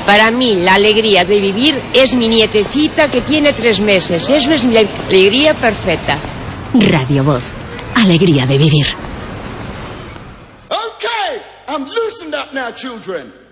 Para mí, la alegría de vivir es mi nietecita que tiene 3 meses. Eso es mi alegría perfecta. Radio Voz. Alegría de vivir. Okay, I'm loosened up now, children.